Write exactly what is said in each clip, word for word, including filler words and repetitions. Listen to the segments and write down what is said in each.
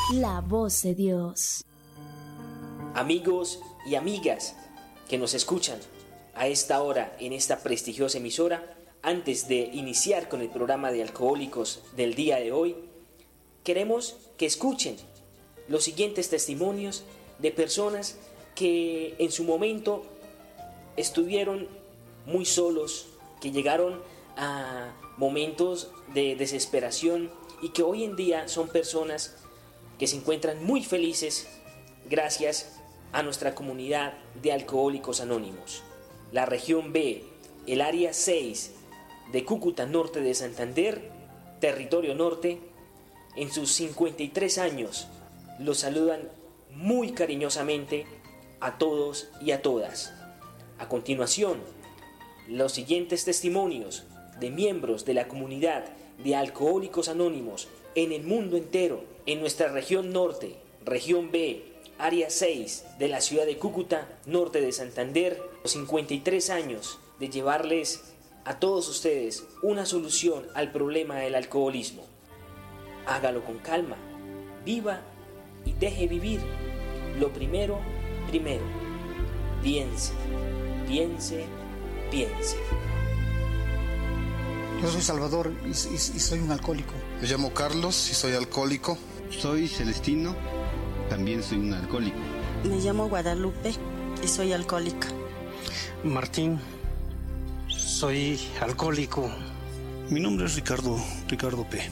La voz de Dios. Amigos y amigas que nos escuchan a esta hora en esta prestigiosa emisora, antes de iniciar con el programa de alcohólicos del día de hoy, queremos que escuchen los siguientes testimonios de personas que en su momento estuvieron muy solos, que llegaron a momentos de desesperación y que hoy en día son personas que se encuentran muy felices gracias a nuestra comunidad de Alcohólicos Anónimos. La región B, el área seis de Cúcuta Norte de Santander, territorio norte, en sus cincuenta y tres años, los saludan muy cariñosamente a todos y a todas. A continuación, los siguientes testimonios de miembros de la comunidad de Alcohólicos Anónimos en el mundo entero, en nuestra región norte, región B, área seis de la ciudad de Cúcuta, norte de Santander, los cincuenta y tres años de llevarles a todos ustedes una solución al problema del alcoholismo. Hágalo con calma, viva y deje vivir. Lo primero, primero. Piense, piense, piense. Yo soy Salvador y, y, y soy un alcohólico. Me llamo Carlos y soy alcohólico. Soy Celestino, también soy un alcohólico. Me llamo Guadalupe y soy alcohólica. Martín, soy alcohólico. Mi nombre es Ricardo, Ricardo P.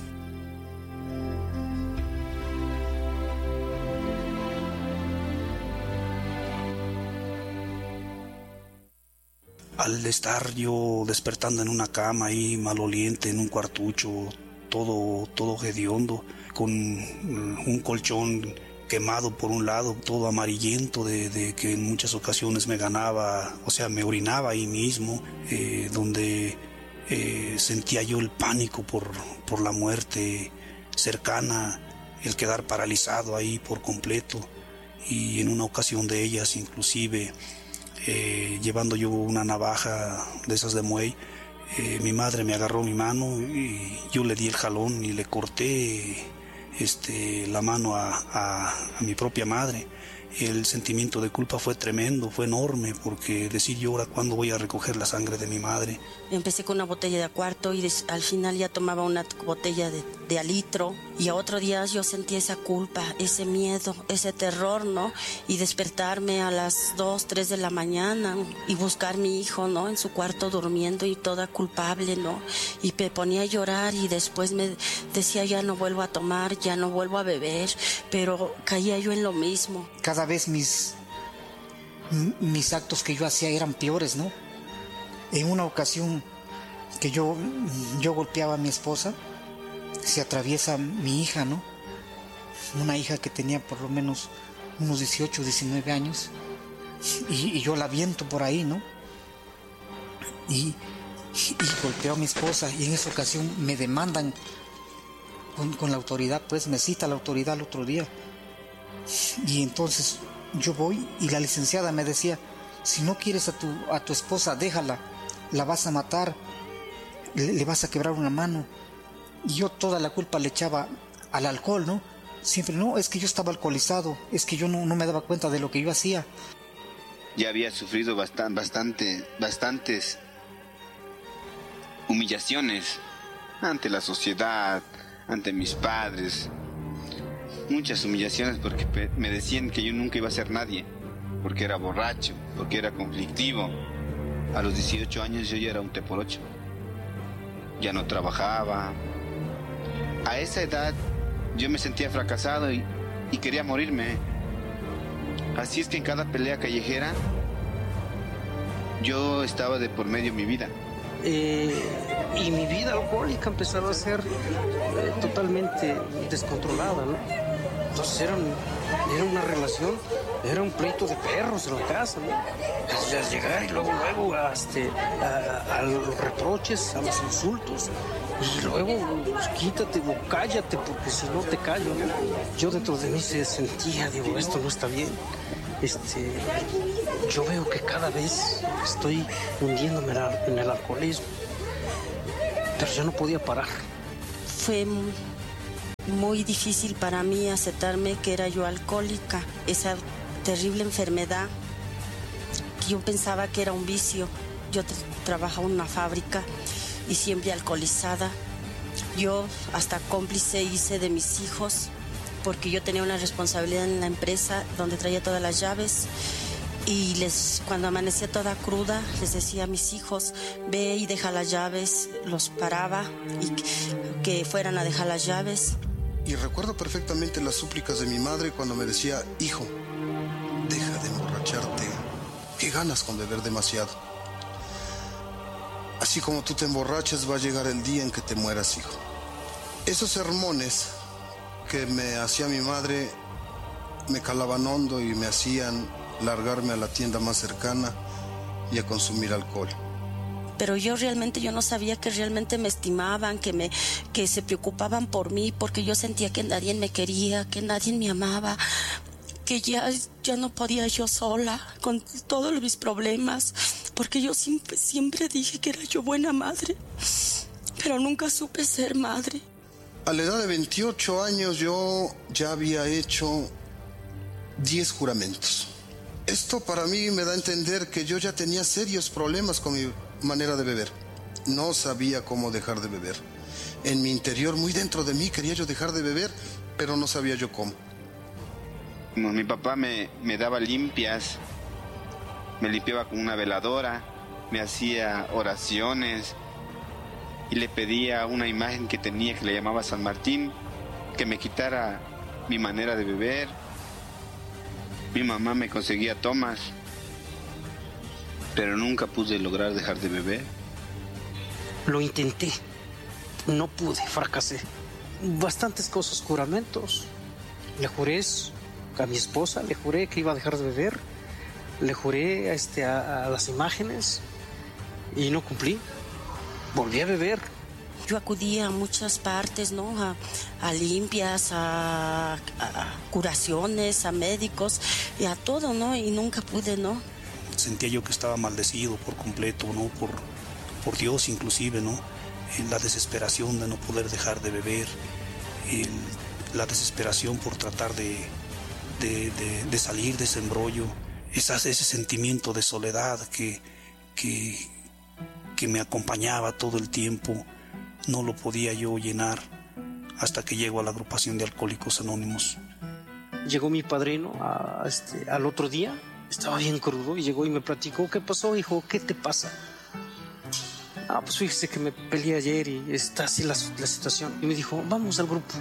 Al estar yo despertando en una cama ahí maloliente, en un cuartucho, todo, todo hediondo, con un colchón quemado por un lado, todo amarillento, de, de que en muchas ocasiones me ganaba, o sea, me orinaba ahí mismo, eh, donde eh, sentía yo el pánico por, por la muerte cercana, el quedar paralizado ahí por completo, y en una ocasión de ellas inclusive, Eh, llevando yo una navaja de esas de muey, eh, mi madre me agarró mi mano y yo le di el jalón y le corté este, la mano a, a, a mi propia madre. El sentimiento de culpa fue tremendo, fue enorme, porque decir yo ahora cuándo voy a recoger la sangre de mi madre. Empecé con una botella de a cuarto y des, al final ya tomaba una botella de, de a litro, y a otro día yo sentí esa culpa, ese miedo, ese terror, ¿no? Y despertarme a las dos, tres de la mañana y buscar a mi hijo, ¿no? En su cuarto durmiendo y toda culpable, ¿no? Y me ponía a llorar y después me decía ya no vuelvo a tomar, ya no vuelvo a beber, pero caía yo en lo mismo. Cada vez mis, mis actos que yo hacía eran peores, ¿no? En una ocasión que yo, yo golpeaba a mi esposa, se atraviesa mi hija, ¿no? Una hija que tenía por lo menos unos dieciocho, diecinueve años, y, y yo la aviento por ahí, ¿no? Y, y golpeo a mi esposa, y en esa ocasión me demandan con, con la autoridad, pues me cita la autoridad el otro día. Y entonces yo voy y la licenciada me decía, si no quieres a tu, a tu esposa, déjala, la vas a matar, le, le vas a quebrar una mano. Y yo toda la culpa le echaba al alcohol, ¿no? Siempre, no, es que yo estaba alcoholizado, es que yo no, no me daba cuenta de lo que yo hacía. Ya había sufrido bastante, bastante, bastantes humillaciones ante la sociedad, ante mis padres. Muchas humillaciones porque me decían que yo nunca iba a ser nadie, porque era borracho, porque era conflictivo. A los dieciocho años yo ya era un te por ocho. Ya no trabajaba. A esa edad yo me sentía fracasado y, y quería morirme. Así es que en cada pelea callejera yo estaba de por medio mi vida. Eh, y mi vida alcohólica empezaba a ser eh, totalmente descontrolada, ¿no? Entonces era, un, era una relación, era un pleito de perros en la casa, ¿no? Al llegar y luego, luego a, este, a, a los reproches, a los insultos, y luego pues, quítate o cállate porque si no te callo, ¿no? Yo dentro de mí se sentía, digo, esto no está bien. Este, yo veo que cada vez estoy hundiéndome en el alcoholismo, pero yo no podía parar. Fue Muy difícil para mí aceptarme que era yo alcohólica, esa terrible enfermedad que yo pensaba que era un vicio. Yo tra- trabajaba en una fábrica y siempre alcoholizada. Yo hasta cómplice hice de mis hijos porque yo tenía una responsabilidad en la empresa donde traía todas las llaves y les, cuando amanecía toda cruda les decía a mis hijos, ve y deja las llaves, los paraba y que, que fueran a dejar las llaves. Y recuerdo perfectamente las súplicas de mi madre cuando me decía, hijo, deja de emborracharte, qué ganas con beber demasiado. Así como tú te emborrachas, va a llegar el día en que te mueras, hijo. Esos sermones que me hacía mi madre me calaban hondo y me hacían largarme a la tienda más cercana y a consumir alcohol. Pero yo realmente yo no sabía que realmente me estimaban, que me que se preocupaban por mí, porque yo sentía que nadie me quería, que nadie me amaba, que ya, ya no podía yo sola con todos mis problemas, porque yo siempre, siempre dije que era yo buena madre, pero nunca supe ser madre. A la edad de veintiocho años yo ya había hecho diez juramentos. Esto para mí me da a entender que yo ya tenía serios problemas con mi manera de beber. No sabía cómo dejar de beber. En mi interior, muy dentro de mí, quería yo dejar de beber, pero no sabía yo cómo. Mi papá me, me daba limpias, me limpiaba con una veladora, me hacía oraciones y le pedía una imagen que tenía que le llamaba San Martín, que me quitara mi manera de beber. Mi mamá me conseguía tomas, pero nunca pude lograr dejar de beber. Lo intenté, no pude, fracasé. Bastantes cosas, juramentos. Le juré a mi esposa, le juré que iba a dejar de beber, le juré a, este, a, a las imágenes y no cumplí. Volví a beber. Yo acudía a muchas partes, ¿no? A, a limpias, a, a curaciones, a médicos y a todo, ¿no? Y nunca pude, ¿no? Sentía yo que estaba maldecido por completo, ¿no? Por, por Dios inclusive, ¿no? En la desesperación de no poder dejar de beber, el, la desesperación por tratar de, de, de, de salir de ese embrollo, esas, ese sentimiento de soledad que, que, que me acompañaba todo el tiempo. No lo podía yo llenar hasta que llego a la agrupación de Alcohólicos Anónimos. Llegó mi padrino a, este, al otro día, estaba bien crudo y llegó y me platicó, ¿qué pasó, hijo? ¿Qué te pasa? Ah, pues fíjese que me peleé ayer y está así la, la situación. Y me dijo, vamos al grupo.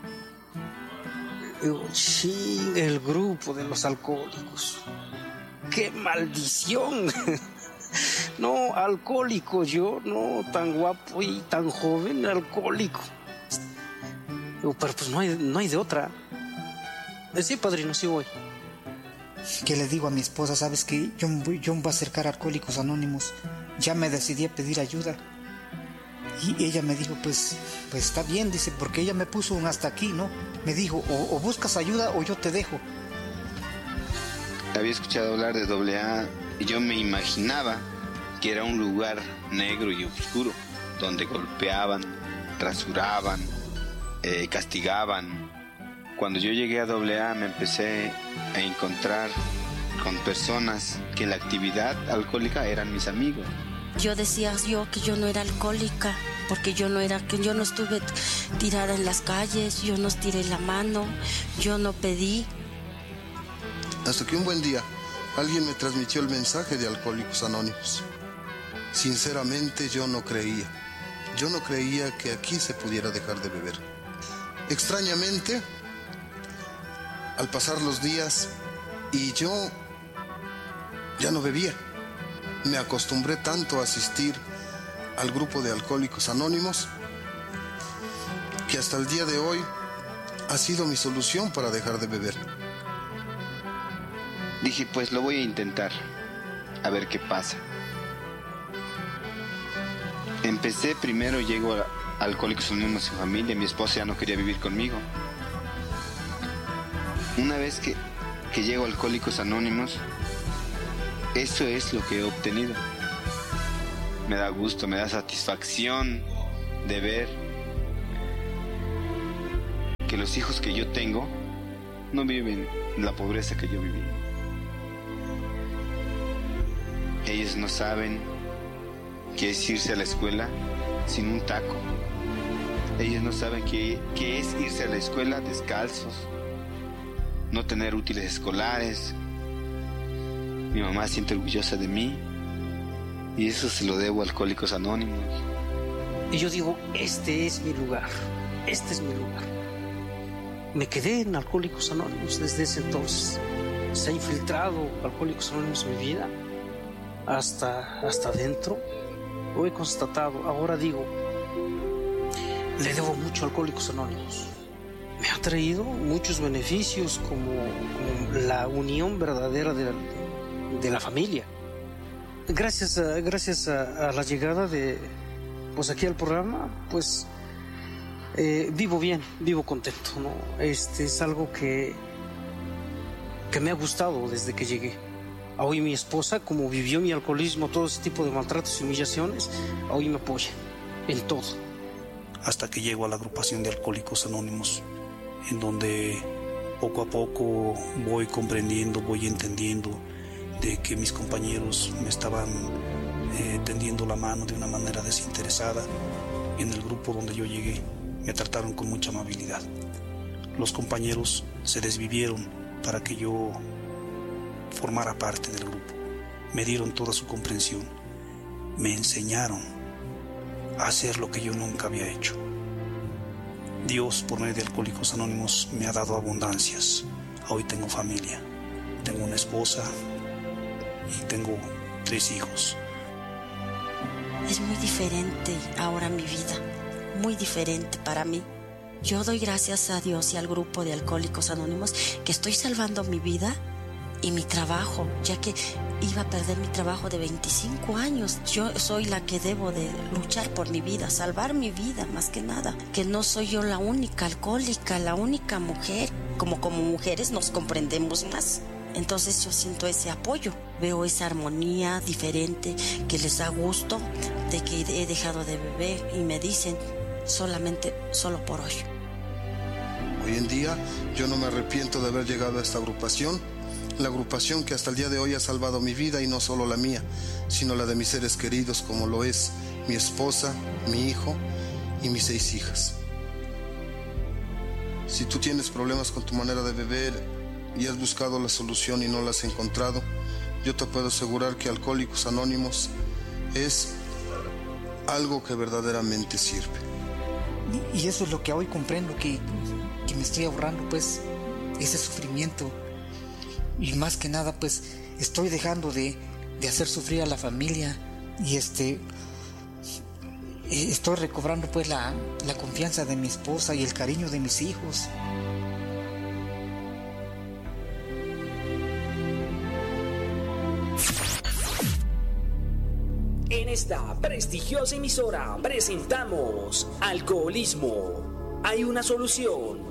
Y digo, ching, el grupo de los alcohólicos. ¡Qué maldición! No, alcohólico yo, no, tan guapo y tan joven, alcohólico. Digo, pero pues no hay, no hay de otra. Sí, padrino, sí voy. Que le digo a mi esposa, sabes que yo, yo me voy a acercar a Alcohólicos Anónimos. Ya me decidí a pedir ayuda. Y ella me dijo, pues, pues está bien, dice, porque ella me puso un hasta aquí, ¿no? Me dijo, o, o buscas ayuda o yo te dejo. Había escuchado hablar de doble A y yo me imaginaba que era un lugar negro y oscuro, donde golpeaban, rasuraban, eh, castigaban. Cuando yo llegué a doble A me empecé a encontrar con personas que en la actividad alcohólica eran mis amigos. Yo decía yo que yo no era alcohólica, porque yo no era, que yo no estuve tirada en las calles, yo no tiré la mano, yo no pedí. Hasta que un buen día alguien me transmitió el mensaje de Alcohólicos Anónimos. Sinceramente yo no creía. Yo no creía que aquí se pudiera dejar de beber. Extrañamente, al pasar los días y yo ya no bebía, me acostumbré tanto a asistir al grupo de Alcohólicos Anónimos que hasta el día de hoy ha sido mi solución para dejar de beber. Dije, pues lo voy a intentar, a ver qué pasa. Empecé primero, llego a Alcohólicos Anónimos en familia, mi esposa ya no quería vivir conmigo. Una vez que, que llego a Alcohólicos Anónimos, eso es lo que he obtenido. Me da gusto, me da satisfacción de ver que los hijos que yo tengo no viven la pobreza que yo viví. Ellos no saben qué es irse a la escuela sin un taco. Ellos no saben qué, qué es irse a la escuela descalzos, no tener útiles escolares. Mi mamá se siente orgullosa de mí y eso se lo debo a Alcohólicos Anónimos. Y yo digo, este es mi lugar, este es mi lugar. Me quedé en Alcohólicos Anónimos desde ese entonces. Se ha infiltrado Alcohólicos Anónimos en mi vida hasta, hasta adentro. Lo he constatado, ahora digo, le debo mucho a Alcohólicos Anónimos. Me ha traído muchos beneficios como, como la unión verdadera de la, de la familia. Gracias, a, gracias a, a la llegada de, pues aquí al programa, pues eh, vivo bien, vivo contento, ¿no? Este es algo que, que me ha gustado desde que llegué. Hoy mi esposa, como vivió mi alcoholismo, todo ese tipo de maltratos y humillaciones, hoy me apoya en todo. Hasta que llego a la agrupación de Alcohólicos Anónimos, en donde poco a poco voy comprendiendo, voy entendiendo de que mis compañeros me estaban eh, tendiendo la mano de una manera desinteresada. En el grupo donde yo llegué me trataron con mucha amabilidad. Los compañeros se desvivieron para que yo formara parte del grupo. Me dieron toda su comprensión. Me enseñaron a hacer lo que yo nunca había hecho. Dios, por medio de Alcohólicos Anónimos, me ha dado abundancias. Hoy tengo familia, tengo una esposa y tengo tres hijos. Es muy diferente ahora mi vida, muy diferente para mí. Yo doy gracias a Dios y al grupo de Alcohólicos Anónimos que estoy salvando mi vida y mi trabajo, ya que iba a perder mi trabajo de veinticinco años. Yo soy la que debo de luchar por mi vida, salvar mi vida más que nada. Que no soy yo la única alcohólica, la única mujer. Como como mujeres nos comprendemos más. Entonces yo siento ese apoyo, veo esa armonía diferente que les da gusto de que he dejado de beber y me dicen solamente, solo por hoy. Hoy en día yo no me arrepiento de haber llegado a esta agrupación. La agrupación que hasta el día de hoy ha salvado mi vida y no solo la mía, sino la de mis seres queridos como lo es mi esposa, mi hijo y mis seis hijas. Si tú tienes problemas con tu manera de beber y has buscado la solución y no la has encontrado, yo te puedo asegurar que Alcohólicos Anónimos es algo que verdaderamente sirve. Y eso es lo que hoy comprendo, que, que me estoy ahorrando pues ese sufrimiento. Y más que nada, pues, estoy dejando de, de hacer sufrir a la familia y este estoy recobrando pues la, la confianza de mi esposa y el cariño de mis hijos. En esta prestigiosa emisora presentamos Alcoholismo. Hay una solución.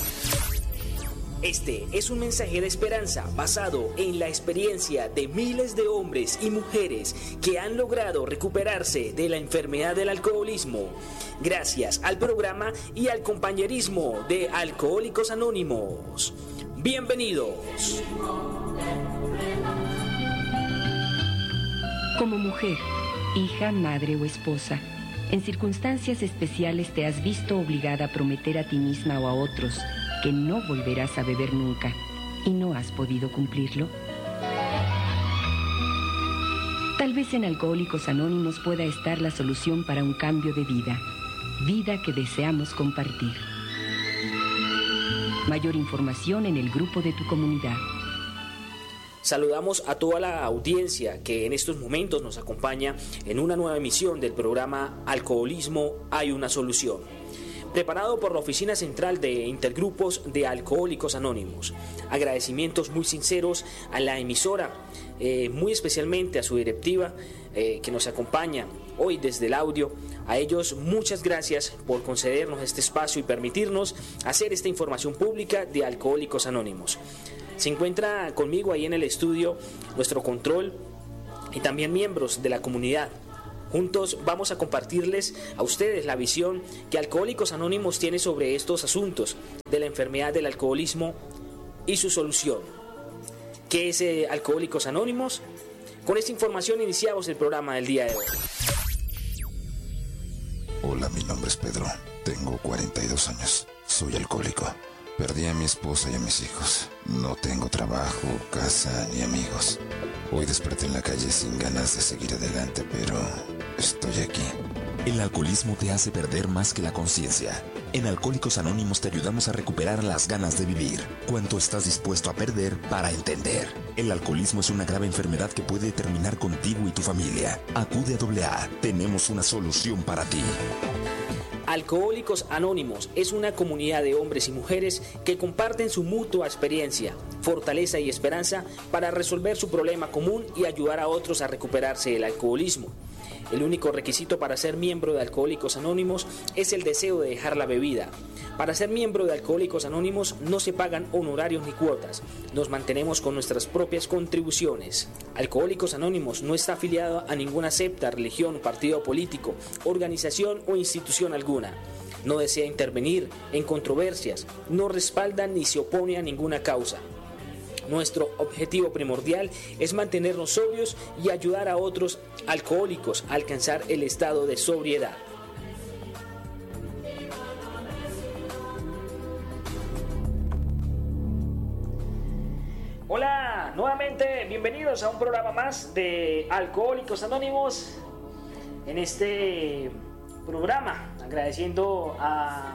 Este es un mensaje de esperanza basado en la experiencia de miles de hombres y mujeres que han logrado recuperarse de la enfermedad del alcoholismo gracias al programa y al compañerismo de Alcohólicos Anónimos. Bienvenidos. Como mujer, hija, madre o esposa, en circunstancias especiales te has visto obligada a prometer a ti misma o a otros que no volverás a beber nunca y no has podido cumplirlo. Tal vez en Alcohólicos Anónimos pueda estar la solución para un cambio de vida, vida que deseamos compartir. Mayor información en el grupo de tu comunidad. Saludamos a toda la audiencia que en estos momentos nos acompaña en una nueva emisión del programa Alcoholismo Hay una Solución, preparado por la Oficina Central de Intergrupos de Alcohólicos Anónimos. Agradecimientos muy sinceros a la emisora, eh, muy especialmente a su directiva eh, que nos acompaña hoy desde el audio. A ellos muchas gracias por concedernos este espacio y permitirnos hacer esta información pública de Alcohólicos Anónimos. Se encuentra conmigo ahí en el estudio nuestro control y también miembros de la comunidad. Juntos vamos a compartirles a ustedes la visión que Alcohólicos Anónimos tiene sobre estos asuntos de la enfermedad del alcoholismo y su solución. ¿Qué es eh, Alcohólicos Anónimos? Con esta información iniciamos el programa del día de hoy. Hola, mi nombre es Pedro. Tengo cuarenta y dos años. Soy alcohólico. Perdí a mi esposa y a mis hijos. No tengo trabajo, casa ni amigos. Hoy desperté en la calle sin ganas de seguir adelante, pero estoy aquí. El alcoholismo te hace perder más que la conciencia. En Alcohólicos Anónimos te ayudamos a recuperar las ganas de vivir. ¿Cuánto estás dispuesto a perder para entender? El alcoholismo es una grave enfermedad que puede terminar contigo y tu familia. Acude a doble A. Tenemos una solución para ti. Alcohólicos Anónimos es una comunidad de hombres y mujeres que comparten su mutua experiencia, fortaleza y esperanza para resolver su problema común y ayudar a otros a recuperarse del alcoholismo. El único requisito para ser miembro de Alcohólicos Anónimos es el deseo de dejar la bebida. Para ser miembro de Alcohólicos Anónimos no se pagan honorarios ni cuotas. Nos mantenemos con nuestras propias contribuciones. Alcohólicos Anónimos no está afiliado a ninguna secta, religión, partido político, organización o institución alguna. No desea intervenir en controversias, no respalda ni se opone a ninguna causa. Nuestro objetivo primordial es mantenernos sobrios y ayudar a otros alcohólicos a alcanzar el estado de sobriedad. Hola, nuevamente bienvenidos a un programa más de Alcohólicos Anónimos. En este programa, agradeciendo a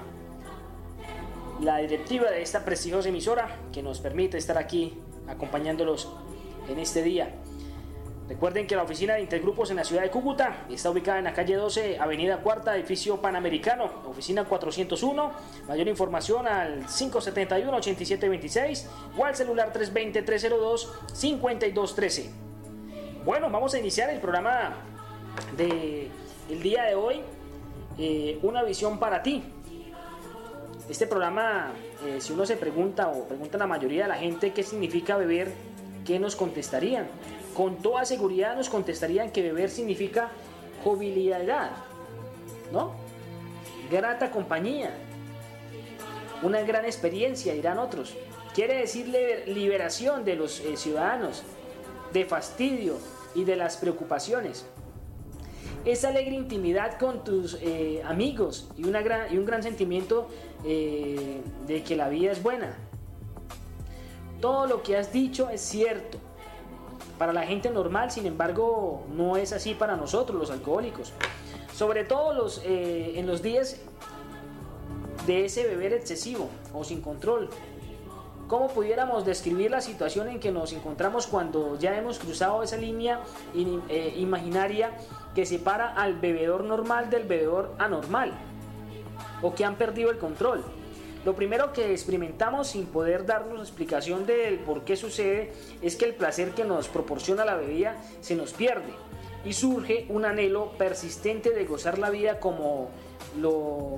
la directiva de esta prestigiosa emisora que nos permite estar aquí acompañándolos en este día. Recuerden que la oficina de Intergrupos en la ciudad de Cúcuta está ubicada en la calle doce, avenida Cuarta, edificio Panamericano, oficina cuatrocientos uno. Mayor información al cinco siete uno, ocho siete dos seis o al celular tres dos cero, tres cero dos, cinco dos uno tres. Bueno, vamos a iniciar el programa del día de hoy, eh, Una visión para ti. Este programa, eh, si uno se pregunta o pregunta a la mayoría de la gente qué significa beber, ¿qué nos contestarían? Con toda seguridad nos contestarían que beber significa jovialidad, ¿no? Grata compañía, una gran experiencia, dirán otros. Quiere decir liberación de los eh, ciudadanos, de fastidio y de las preocupaciones. Es alegre intimidad con tus eh, amigos y, una gran, y un gran sentimiento eh, de que la vida es buena. Todo lo que has dicho es cierto. Para la gente normal, sin embargo, no es así para nosotros, los alcohólicos. Sobre todo los, eh, en los días de ese beber excesivo o sin control. ¿Cómo pudiéramos describir la situación en que nos encontramos cuando ya hemos cruzado esa línea in, eh, imaginaria que separa al bebedor normal del bebedor anormal, o que han perdido el control? Lo primero que experimentamos, sin poder darnos explicación del por qué sucede, es que el placer que nos proporciona la bebida se nos pierde y surge un anhelo persistente de gozar la vida como lo,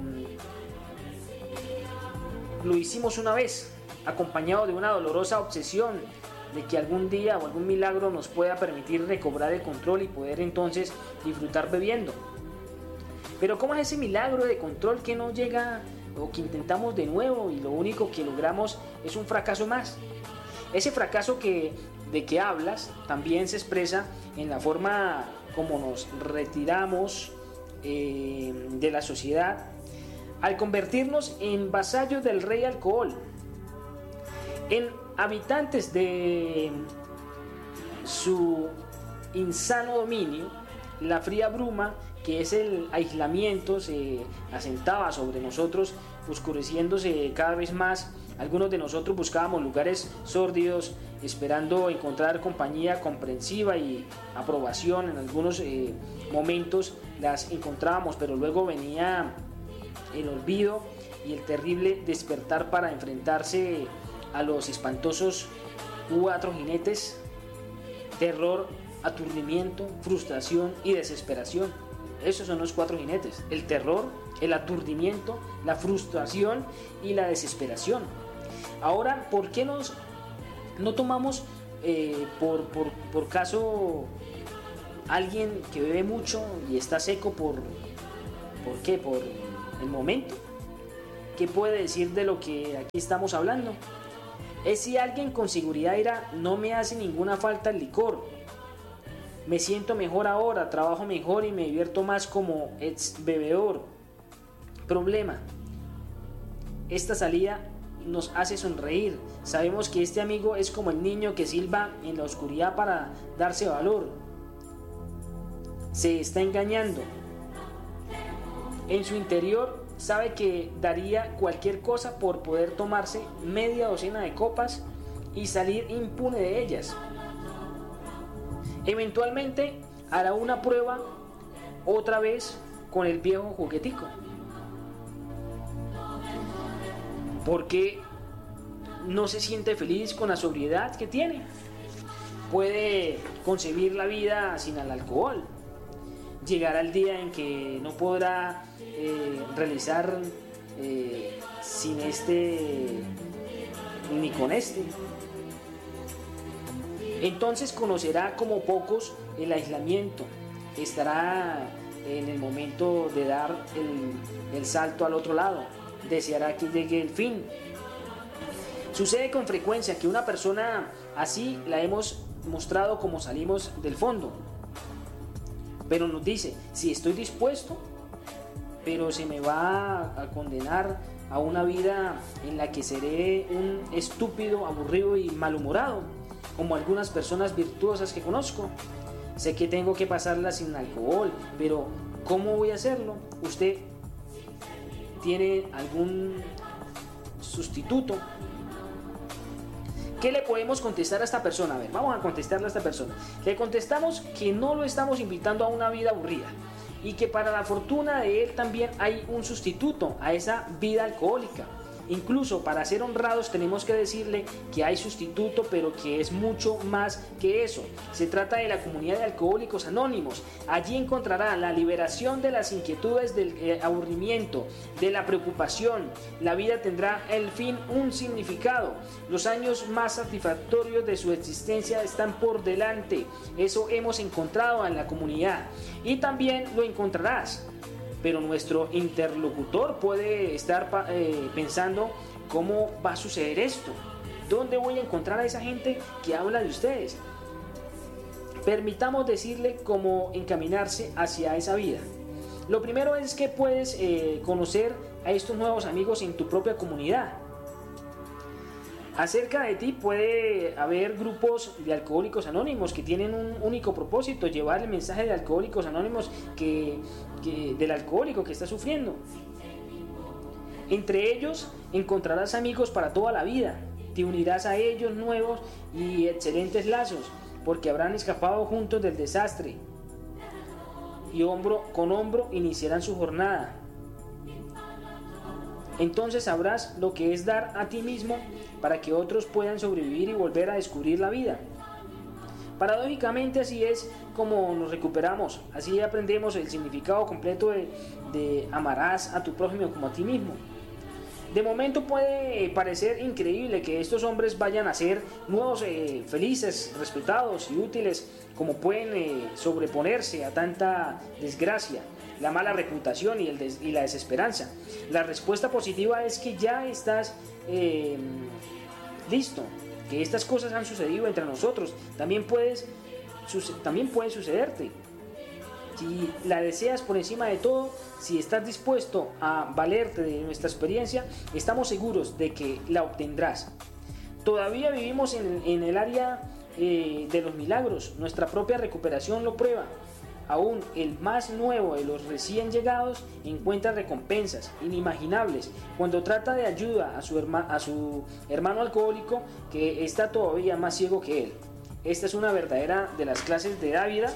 lo hicimos una vez, acompañado de una dolorosa obsesión de que algún día o algún milagro nos pueda permitir recobrar el control y poder entonces disfrutar bebiendo. Pero ¿cómo es ese milagro de control que no llega o que intentamos de nuevo y lo único que logramos es un fracaso más? Ese fracaso que, de que hablas también se expresa en la forma como nos retiramos eh, de la sociedad al convertirnos en vasallos del rey alcohol, en habitantes de su insano dominio. La fría bruma que es el aislamiento se asentaba sobre nosotros, oscureciéndose cada vez más. Algunos de nosotros buscábamos lugares sórdidos, esperando encontrar compañía comprensiva y aprobación. En algunos eh, momentos las encontrábamos, pero luego venía el olvido y el terrible despertar para enfrentarse a los espantosos cuatro jinetes: terror, aturdimiento, frustración y desesperación. Esos son los cuatro jinetes: el terror, el aturdimiento, la frustración y la desesperación. Ahora, ¿por qué nos, no tomamos eh, por, por, por caso alguien que bebe mucho y está seco por, ¿por qué? Por el momento. ¿Qué puede decir de lo que aquí estamos hablando? Es si alguien con seguridad dirá, no me hace ninguna falta el licor. Me siento mejor ahora, trabajo mejor y me divierto más como ex bebedor. Problema. Esta salida nos hace sonreír. Sabemos que este amigo es como el niño que silba en la oscuridad para darse valor. Se está engañando. En su interior sabe que daría cualquier cosa por poder tomarse media docena de copas y salir impune de ellas. Eventualmente hará una prueba otra vez con el viejo juguetico. Porque no se siente feliz con la sobriedad que tiene. Puede concebir la vida sin el alcohol. Llegará el día en que no podrá eh, realizar eh, sin este ni con este. Entonces conocerá como pocos el aislamiento. Estará en el momento de dar el, el salto al otro lado. Deseará que llegue el fin. Sucede con frecuencia que una persona así la hemos mostrado como salimos del fondo. Pero nos dice, si estoy dispuesto, pero se me va a condenar a una vida en la que seré un estúpido, aburrido y malhumorado, como algunas personas virtuosas que conozco. Sé que tengo que pasarla sin alcohol, pero ¿cómo voy a hacerlo? ¿Usted tiene algún sustituto? ¿Qué le podemos contestar a esta persona? A ver, vamos a contestarle a esta persona. Le contestamos que no lo estamos invitando a una vida aburrida y que para la fortuna de él también hay un sustituto a esa vida alcohólica. Incluso para ser honrados tenemos que decirle que hay sustituto, pero que es mucho más que eso. Se trata de la comunidad de Alcohólicos Anónimos. Allí encontrará la liberación de las inquietudes del eh, aburrimiento, de la preocupación. La vida tendrá al fin un significado. Los años más satisfactorios de su existencia están por delante. Eso hemos encontrado en la comunidad. Y también lo encontrarás. Pero nuestro interlocutor puede estar eh, pensando, ¿cómo va a suceder esto? ¿Dónde voy a encontrar a esa gente que habla de ustedes? Permitamos decirle cómo encaminarse hacia esa vida. Lo primero es que puedes eh, conocer a estos nuevos amigos en tu propia comunidad. Acerca de ti puede haber grupos de Alcohólicos Anónimos que tienen un único propósito, llevar el mensaje de Alcohólicos Anónimos que, que, del alcohólico que está sufriendo. Entre ellos encontrarás amigos para toda la vida, te unirás a ellos nuevos y excelentes lazos, porque habrán escapado juntos del desastre y hombro con hombro iniciarán su jornada. Entonces sabrás lo que es dar a ti mismo para que otros puedan sobrevivir y volver a descubrir la vida. Paradójicamente así es como nos recuperamos, así aprendemos el significado completo de, de amarás a tu prójimo como a ti mismo. De momento puede parecer increíble que estos hombres vayan a ser nuevos, eh, felices, respetados y útiles, como pueden eh, sobreponerse a tanta desgracia, la mala reputación y, el des- y la desesperanza. La respuesta positiva es que ya estás eh, listo, que estas cosas han sucedido entre nosotros. También, puedes, suce- también puede sucederte. Si la deseas por encima de todo, si estás dispuesto a valerte de nuestra experiencia, estamos seguros de que la obtendrás. Todavía vivimos en, en el área eh, de los milagros. Nuestra propia recuperación lo prueba. Aún el más nuevo de los recién llegados encuentra recompensas inimaginables cuando trata de ayuda a su, herma, a su hermano alcohólico que está todavía más ciego que él. Esta es una verdadera de las clases de Dávila,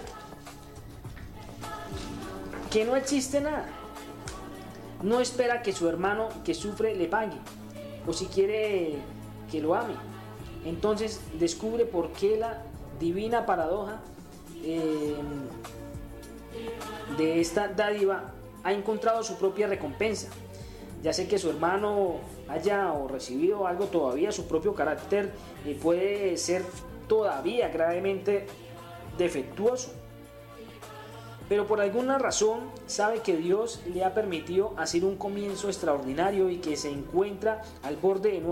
que no existe nada. No espera que su hermano que sufre le pague, o si quiere que lo ame. Entonces descubre por qué la divina paradoja eh, de esta dádiva ha encontrado su propia recompensa. Ya sé que su hermano haya o recibido algo todavía, su propio carácter eh, puede ser todavía gravemente defectuoso. pero por alguna razón sabe que Dios le ha permitido hacer un comienzo extraordinario y que se encuentra al borde de nuevo